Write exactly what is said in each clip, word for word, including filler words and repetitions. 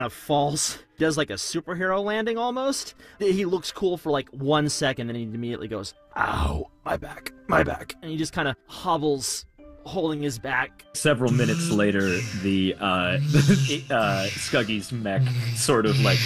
uh, falls, does like a superhero landing almost. He looks cool for like one second, and he immediately goes, "Ow, my back, my back," and he just kind of hobbles, holding his back. Several minutes later, the uh, uh, Scuggy's mech sort of like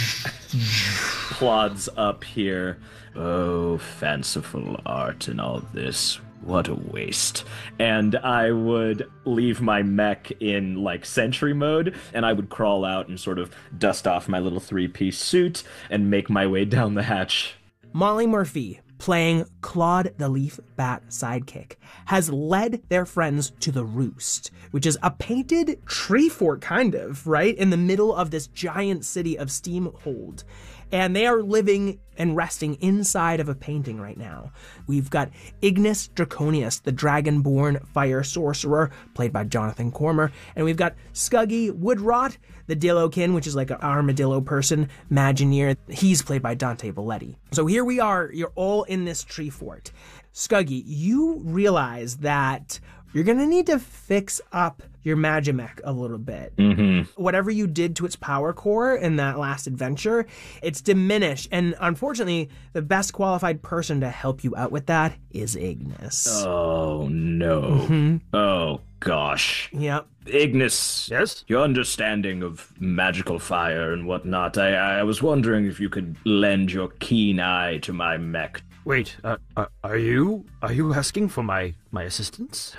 plods up here. Oh, fanciful art and all this. What a waste. And I would leave my mech in, like, sentry mode, and I would crawl out and sort of dust off my little three-piece suit and make my way down the hatch. Molly Murphy, playing Claude the Leaf Bat sidekick, has led their friends to the Roost, which is a painted tree fort, kind of, right? In the middle of this giant city of Steamhold. And they are living and resting inside of a painting right now. We've got Ignis Draconius, the Dragonborn Fire Sorcerer, played by Jonathan Cormer. And we've got Scuggy Woodrot, the Dillokin, which is like an armadillo person, Imagineer. He's played by Dante Belletti. So here we are, you're all in this tree fort. Scuggy, you realize that you're gonna need to fix up your Magimech a little bit. Mm-hmm. Whatever you did to its power core in that last adventure, it's diminished. And unfortunately, the best qualified person to help you out with that is Ignis. Oh, no. Mm-hmm. Oh, gosh. Yep. Ignis. Yes? Your understanding of magical fire and whatnot, I, I was wondering if you could lend your keen eye to my mech. Wait, uh, uh, are you are you asking for my my assistance?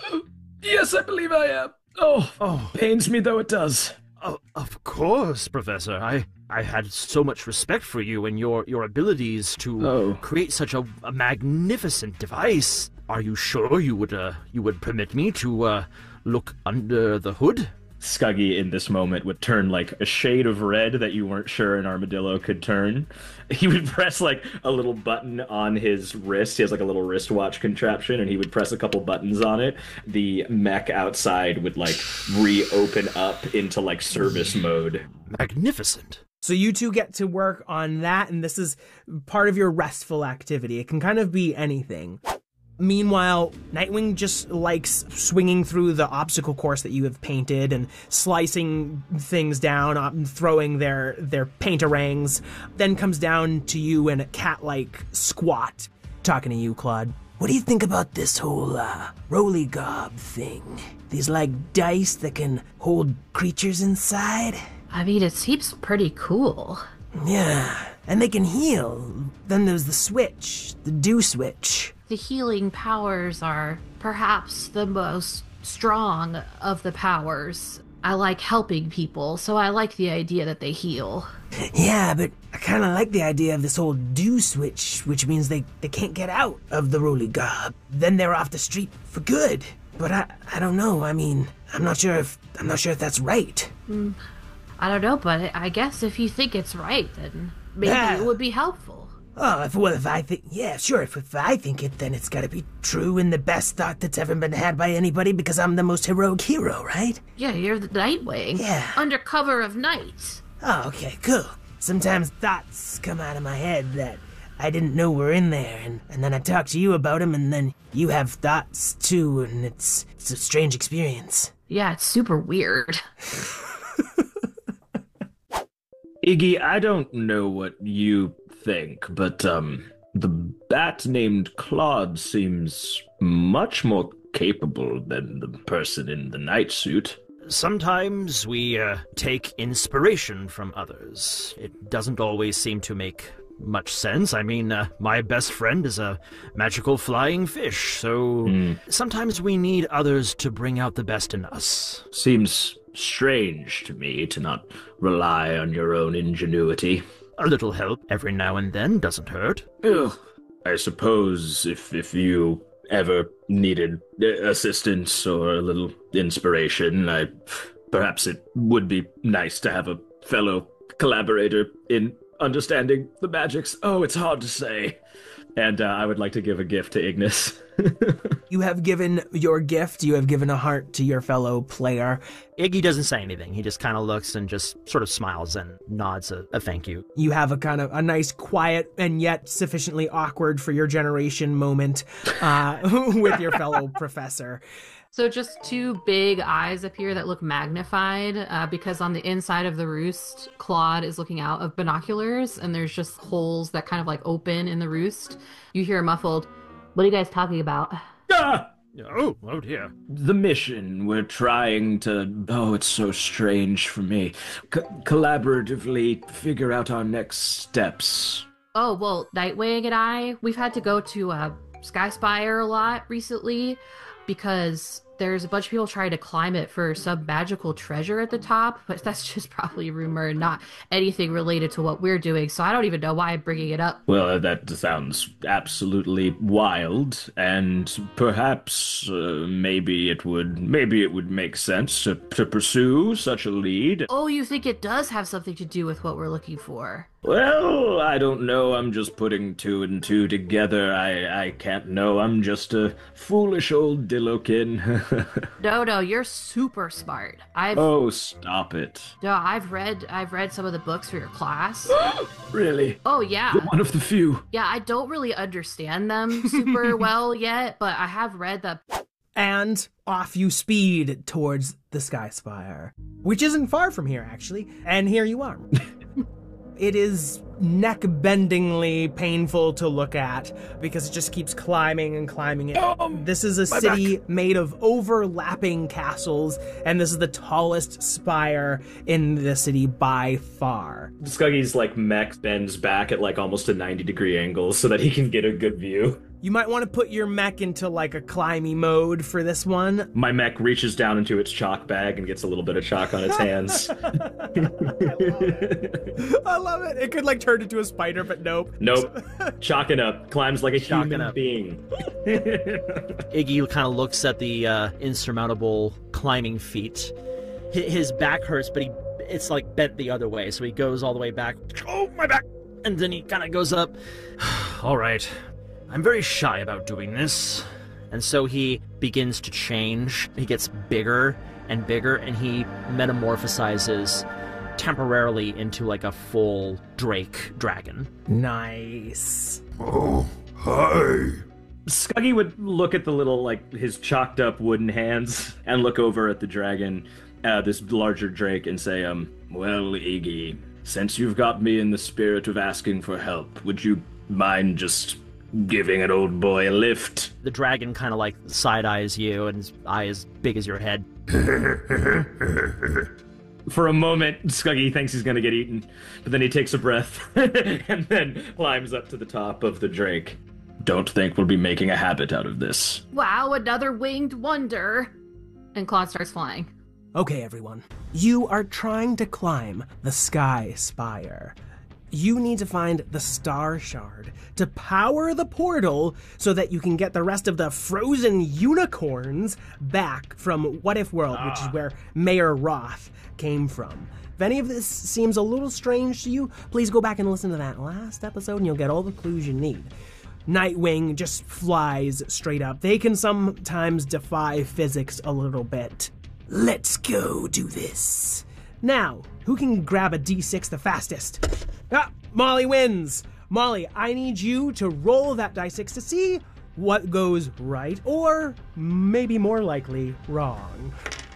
Yes, I believe I am. Oh, Oh, pains me though it does. of, of course, Professor. I I had so much respect for you and your your abilities to Oh. create such a, a magnificent device. Are you sure you would uh you would permit me to uh look under the hood? Scuggy in this moment would turn like a shade of red that you weren't sure an armadillo could turn. He would press like a little button on his wrist. He has like a little wristwatch contraption, and he would press a couple buttons on it. The mech outside would like reopen up into like service mode. Magnificent. So you two get to work on that, and this is part of your restful activity. It can kind of be anything. Meanwhile, Nightwing just likes swinging through the obstacle course that you have painted and slicing things down, um, throwing their their painterangs, then comes down to you in a cat-like squat, talking to you, Claude. What do you think about this whole uh, roly gob thing? These like dice that can hold creatures inside? I mean, it seems pretty cool. Yeah, and they can heal. Then there's the switch, the do switch. The healing powers are perhaps the most strong of the powers. I like helping people, so I like the idea that they heal. Yeah, but I kind of like the idea of this whole do switch, which means they, they can't get out of the roly gob. Then they're off the street for good. But I I don't know. I mean, I'm not sure if I'm not sure if that's right. Mm, I don't know, but I guess if you think it's right, then maybe Yeah. it would be helpful. Oh, if well, if I think, yeah, sure. If, if I think it, then it's got to be true and the best thought that's ever been had by anybody because I'm the most heroic hero, right? Yeah, you're the Nightwing. Yeah. Under cover of night. Oh, okay, cool. Sometimes thoughts come out of my head that I didn't know were in there, and, and then I talk to you about them, and then you have thoughts too, and it's it's a strange experience. Yeah, it's super weird. Iggy, I don't know what you think, but um, the bat named Claude seems much more capable than the person in the night suit. Sometimes we uh, take inspiration from others. It doesn't always seem to make much sense. I mean, uh, my best friend is a magical flying fish, so Mm. sometimes we need others to bring out the best in us. Seems strange to me to not rely on your own ingenuity. A little help every now and then doesn't hurt. Ugh. I suppose if if you ever needed uh, assistance or a little inspiration, I perhaps it would be nice to have a fellow collaborator in understanding the magics. Oh, it's hard to say. And uh, I would like to give a gift to Ignis. You have given your gift, you have given a heart to your fellow player. Iggy doesn't say anything. He just kind of looks and just sort of smiles and nods a, a thank you. You have a kind of a nice, quiet, and yet sufficiently awkward for your generation moment uh, with your fellow professor. So just two big eyes appear that look magnified uh, because on the inside of the roost, Claude is looking out of binoculars and there's just holes that kind of like open in the roost. You hear a muffled, "What are you guys talking about?" Ah! Oh, oh dear. The mission, we're trying to, oh, it's so strange for me, Co- collaboratively figure out our next steps. Oh, well, Nightwing and I, we've had to go to uh, Sky Spire a lot recently because there's a bunch of people trying to climb it for some magical treasure at the top, but that's just probably a rumor and not anything related to what we're doing, so I don't even know why I'm bringing it up. Well, that sounds absolutely wild, and perhaps uh, maybe it would maybe it would make sense to, to pursue such a lead. Oh, you think it does have something to do with what we're looking for? Well, I don't know. I'm just putting two and two together. I, I can't know. I'm just a foolish old Dillokin. No, no, you're super smart. I've Oh, stop it. no, I've read I've read some of the books for your class. Really? Oh yeah. You're one of the few. Yeah, I don't really understand them super well yet, but I have read the And off you speed towards the Sky Spire, which isn't far from here, actually. And here you are. It is neck-bendingly painful to look at because it just keeps climbing and climbing it. Um, This is a city made of overlapping castles, and this is the tallest spire in the city by far. Scuggy's like mech bends back at like almost a ninety degree angle so that he can get a good view. You might want to put your mech into like a climby mode for this one. My mech reaches down into its chalk bag and gets a little bit of chalk on its hands. I love it. It could like turn into a spider, but nope. Nope. Chalking up. Climbs like a Chalking human up. being. Iggy kind of looks at the uh, insurmountable climbing feat. Hi- His back hurts, but he it's like bent the other way, so he goes all the way back. Oh, my back! And then he kind of goes up. All right. I'm very shy about doing this. And so he begins to change. He gets bigger and bigger, and he metamorphosizes temporarily into like a full Drake dragon. Nice. Oh, hi. Scuggy would look at the little, like, his chalked up wooden hands and look over at the dragon, uh, this larger Drake, and say, um, well, Iggy, since you've got me in the spirit of asking for help, would you mind just giving an old boy a lift? The dragon kind of like side eyes you, and his eye is big as your head. For a moment, Scuggy thinks he's gonna get eaten, but then he takes a breath and then climbs up to the top of the Drake. Don't think we'll be making a habit out of this. wow, another winged wonder. And Claude starts flying. Okay, everyone. You are trying to climb the Sky Spire. You need to find the Star Shard to power the portal so that you can get the rest of the frozen unicorns back from What If World, which is where Mayor Roth came from. If any of this seems a little strange to you, please go back and listen to that last episode and you'll get all the clues you need. Nightwing just flies straight up. They can sometimes defy physics a little bit. Let's go do this. Now, who can grab a D six the fastest? Ah, Molly wins. Molly, I need you to roll that die six to see what goes right or maybe more likely wrong.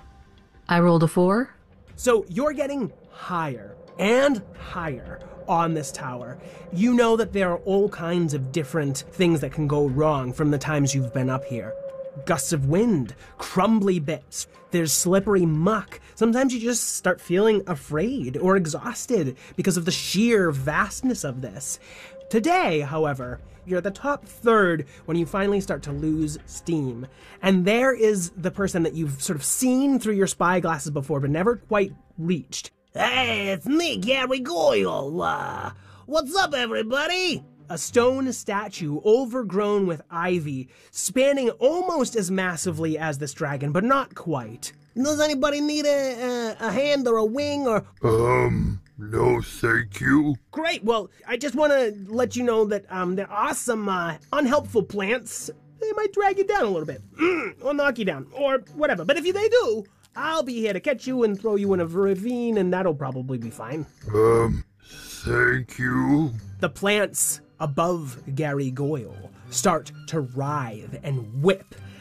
I rolled a four. So you're getting higher and higher on this tower. You know that there are all kinds of different things that can go wrong from the times you've been up here. Gusts of wind, crumbly bits, there's slippery muck. Sometimes you just start feeling afraid or exhausted because of the sheer vastness of this. Today, however, you're the top third when you finally start to lose steam. And there is the person that you've sort of seen through your spy glasses before but never quite reached. Hey, it's me, Gary Goyle. Uh, what's up, everybody? A stone statue overgrown with ivy, spanning almost as massively as this dragon, but not quite. Does anybody need a, a, a hand or a wing or... Um, no thank you. Great, well, I just want to let you know that um, there are some uh, unhelpful plants. They might drag you down a little bit, or knock you down, or whatever. But if they do, I'll be here to catch you and throw you in a ravine, and that'll probably be fine. Um, thank you. The plants above Gary Goyle start to writhe and whip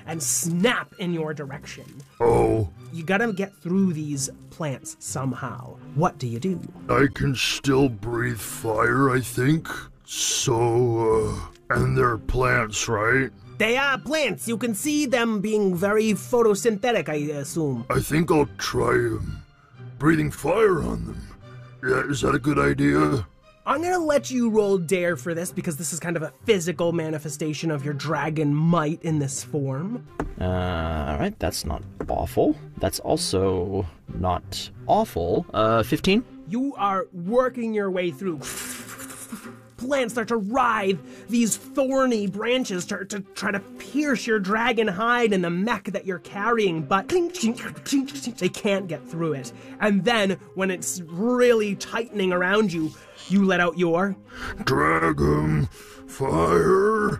and snap in your direction. Oh, You gotta get through these plants somehow. What do you do? I can still breathe fire, I think. So, uh, and they're plants, right? They are plants. You can see them being very photosynthetic, I assume. I think I'll try um, breathing fire on them. Yeah, is that a good idea? I'm gonna let you roll dare for this because this is kind of a physical manifestation of your dragon might in this form. Uh, alright, that's not awful. That's also not awful. Uh, fifteen? You are working your way through. Plants start to writhe. These thorny branches start to try to pierce your dragon hide and the mech that you're carrying, but they can't get through it. And then, when it's really tightening around you, you let out your... Dragon fire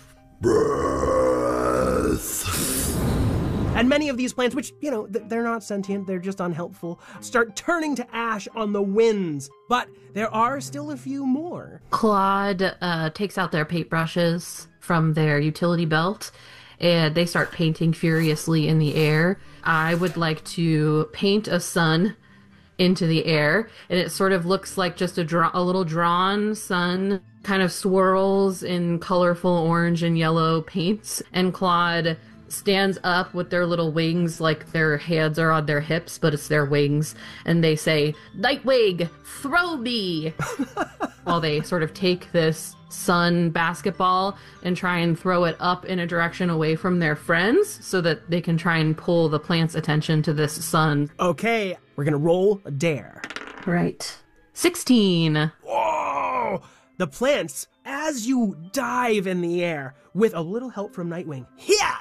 breath. And many of these plants, which, you know, th- they're not sentient, they're just unhelpful, start turning to ash on the winds. But there are still a few more. Claude uh, takes out their paintbrushes from their utility belt, and they start painting furiously in the air. I would like to paint a sun into the air, and it sort of looks like just a, draw- a little drawn sun, kind of swirls in colorful orange and yellow paints, and Claude stands up with their little wings, like their hands are on their hips, but it's their wings, and they say, "Nightwing, throw me!" While they sort of take this sun basketball and try and throw it up in a direction away from their friends so that they can try and pull the plant's attention to this sun. Okay, we're gonna roll a dare. Right. sixteen. Whoa! The plants, as you dive in the air, with a little help from Nightwing, yeah!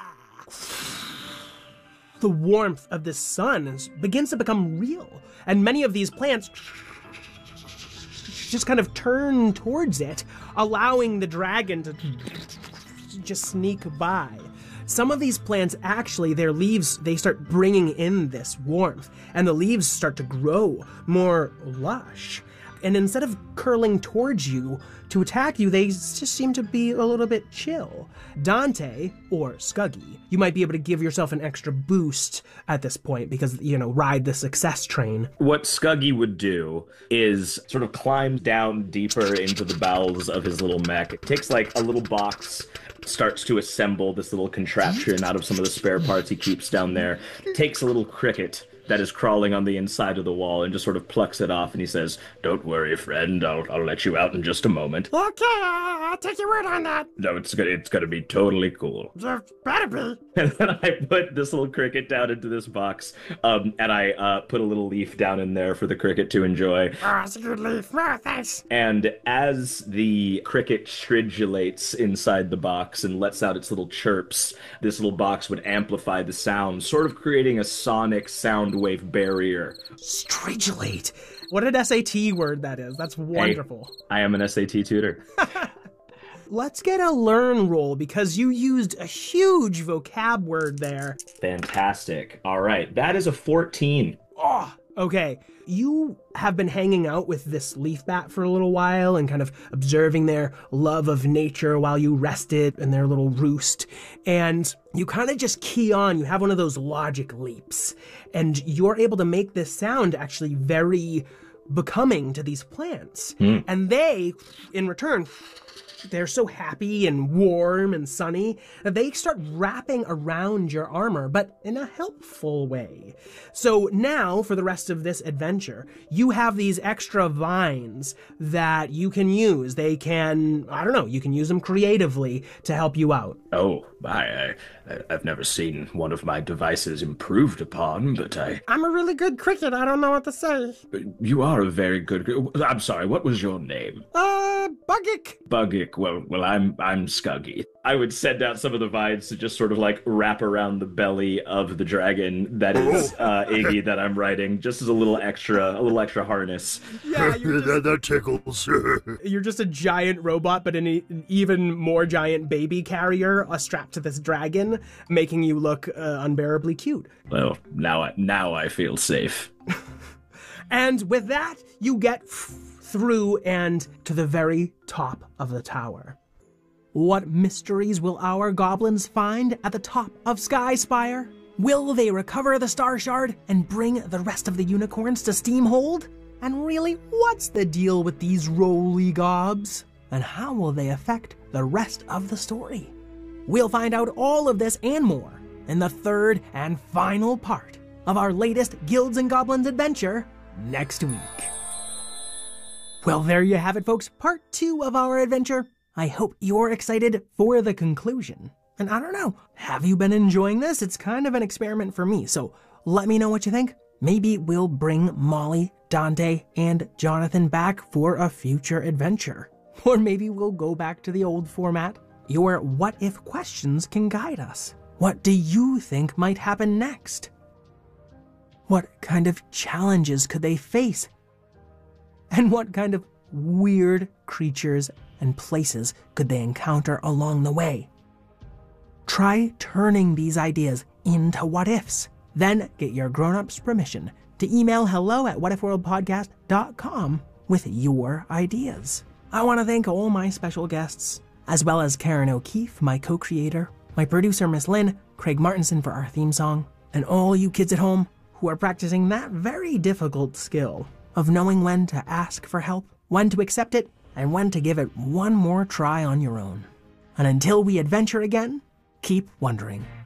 The warmth of the sun is, begins to become real, and many of these plants just kind of turn towards it, allowing the dragon to just sneak by. Some of these plants, actually, their leaves, they start bringing in this warmth, and the leaves start to grow more lush. And instead of curling towards you to attack you, they just seem to be a little bit chill. Dante, or Scuggy, you might be able to give yourself an extra boost at this point because, you know, ride the success train. What Scuggy would do is sort of climb down deeper into the bowels of his little mech. It takes like a little box, starts to assemble this little contraption out of some of the spare parts he keeps down there, takes a little cricket that is crawling on the inside of the wall and just sort of plucks it off, and he says, "Don't worry, friend, I'll, I'll let you out in just a moment." Okay, I'll take your word on that. No, it's gonna, it's gonna be totally cool. You better be. And then I put this little cricket down into this box, um, and I uh, put a little leaf down in there for the cricket to enjoy. Oh, it's a good leaf. Oh, thanks. And as the cricket stridulates inside the box and lets out its little chirps, this little box would amplify the sound, sort of creating a sonic sound wave barrier. Stridulate. What an S A T word that is. That's wonderful. Hey, I am an S A T tutor. Let's get a learn roll because you used a huge vocab word there. Fantastic. All right, that is a fourteen. Oh, okay. You have been hanging out with this leaf bat for a little while and kind of observing their love of nature while you rested in their little roost. And you kind of just key on, you have one of those logic leaps. And you're able to make this sound actually very becoming to these plants. Mm. And they, in return, they're so happy and warm and sunny that they start wrapping around your armor, but in a helpful way. So now, for the rest of this adventure, you have these extra vines that you can use. They can, I don't know, you can use them creatively to help you out. Oh, I, I, I've never seen one of my devices improved upon, but I... I'm a really good cricket. I don't know what to say. You are a very good... I'm sorry, what was your name? Uh, Buggick. Buggick. Well, well, I'm I'm Scuggy. I would send out some of the vines to just sort of like wrap around the belly of the dragon that is uh, Iggy that I'm riding, just as a little extra, a little extra harness. Yeah, you're just, that, that tickles. You're just a giant robot, but an, an even more giant baby carrier uh, strapped to this dragon, making you look uh, unbearably cute. Well, now I now I feel safe. And with that, you get f- through and to the very top of the tower. What mysteries will our goblins find at the top of Skyspire? Will they recover the Star Shard and bring the rest of the unicorns to Steamhold? And really, what's the deal with these roly gobs? And how will they affect the rest of the story? We'll find out all of this and more in the third and final part of our latest Guilds and Goblins adventure next week. Well, there you have it, folks. Part two of our adventure. I hope you're excited for the conclusion. And I don't know, have you been enjoying this? It's kind of an experiment for me, so let me know what you think. Maybe we'll bring Molly, Dante, and Jonathan back for a future adventure. Or maybe we'll go back to the old format. Your what if questions can guide us. What do you think might happen next? What kind of challenges could they face? And what kind of weird creatures and places could they encounter along the way? Try turning these ideas into what ifs. Then get your grown-ups' permission to email hello at whatifworldpodcast dot com with your ideas. I want to thank all my special guests, as well as Karen O'Keefe, my co-creator, my producer Miss Lynn, Craig Martinson for our theme song, and all you kids at home who are practicing that very difficult skill of knowing when to ask for help, when to accept it, and when to give it one more try on your own. And until we adventure again, keep wondering.